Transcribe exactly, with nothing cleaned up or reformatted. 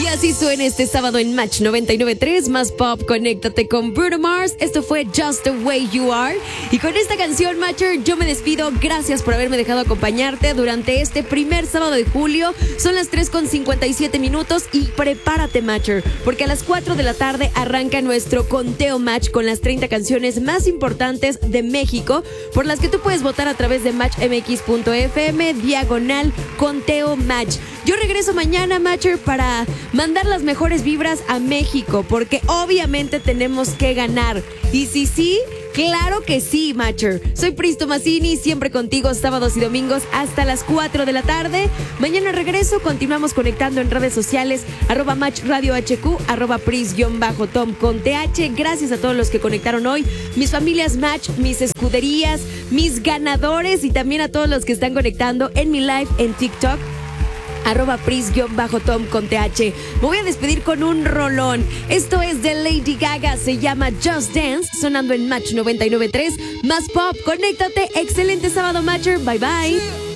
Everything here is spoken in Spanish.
Y así suena este sábado en Match noventa y nueve punto tres, más pop, conéctate con Bruno Mars. Esto fue Just the Way You Are. Y con esta canción, Matcher, yo me despido. Gracias por haberme dejado acompañarte durante este primer sábado de julio. Son las tres con cincuenta y siete minutos y prepárate, Matcher, porque a las cuatro de la tarde arranca nuestro conteo Match con las treinta canciones más importantes de México, por las que tú puedes votar a través de match m x punto f m diagonal conteo Match. Yo regreso mañana, Matcher, para mandar las mejores vibras a México, porque obviamente tenemos que ganar. Y si sí, claro que sí, Matcher. Soy Pris Tomasini, siempre contigo sábados y domingos hasta las cuatro de la tarde. Mañana regreso, continuamos conectando en redes sociales, arroba Match Radio H Q, arroba Pris-Tom con T H. Gracias a todos los que conectaron hoy, mis familias Match, mis escuderías, mis ganadores y también a todos los que están conectando en mi live en TikTok, arroba Pris-Tom con T H. Me voy a despedir con un rolón. Esto es de Lady Gaga, se llama Just Dance, sonando en Match noventa y nueve punto tres, más pop. Conéctate, excelente sábado, Matcher. Bye bye.